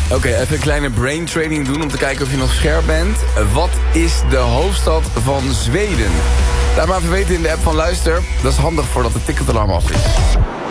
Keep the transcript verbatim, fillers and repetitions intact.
Oké, okay, even een kleine brain training doen om te kijken of je nog scherp bent. Wat is de hoofdstad van Zweden? Laat maar even weten in de app van Luister. Dat is handig voordat het ticketalarm af is.